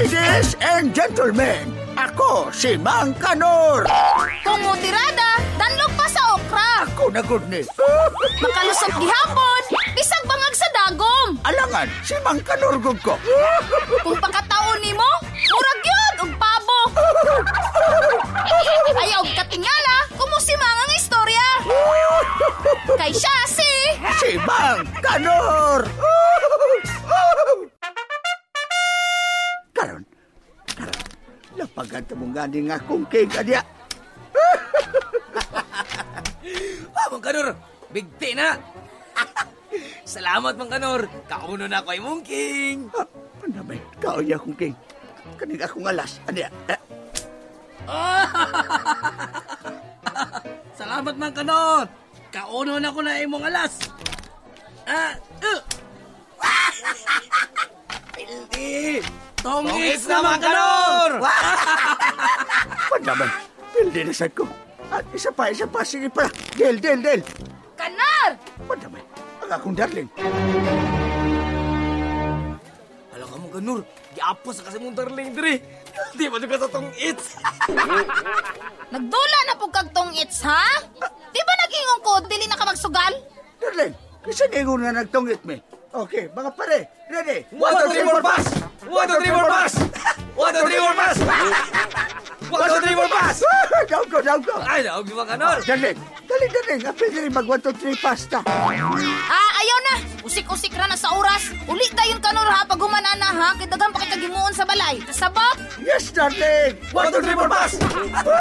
Ladies and gentlemen, ako si Mang Kanor. Kung mutirada, danlog pa sa okra. Ako na good ni. Makalusot gihapon, bisag bangag sa dagom. Alangan, si Mang Kanor gud ko. Kung pakataon nimo, murag yun og pabo. Ayaw katingala, kumusimang ang istorya. Kay siya Si Mang Kanor. Karon, lapagan ta mong gani nga kung cake adya. Mang Kanor, bigti na. Salamat, Mang Kanor. Kauno na ko ay mungking. Panamay, kauya kong king. Kanig akong alas, adya. Salamat, Mang Kanor. Kauno na ko na imong alas. Pildi. Tongits na, Mang Kanor. Panamay, pildi na sad ko. At isa pa, sige pa. Del. Kanar! Panamay, ang akong darling. Alam ka, Mang Kanor, giapos sa kasi mong darling diri. Di ba ka sa tongits? Nagdula na pug kag tong its, ha? Di ba nag-ingong ko, dili na ka magsugal? Darling, kasi ningon na nagtungit me. Okay, mga pare, ready? 1, 2, 3, 4, pass! 1, 2, 3, 4, pass! 1, 2, 3, 4, pass! 1, 2, 3, 4, pass! Down ko. Ay, naog di, Mang Kanor. Darling. Apil din mag 1, 2, 3 pasta. Ayaw na. Usik-usik ra na sa oras. Uli dayon Kanor ha, pag humana na ha, kay daghang pa kay kagimuon sa balay. Kasabot? Yes, darling. 1, 2, 3, 4, pass!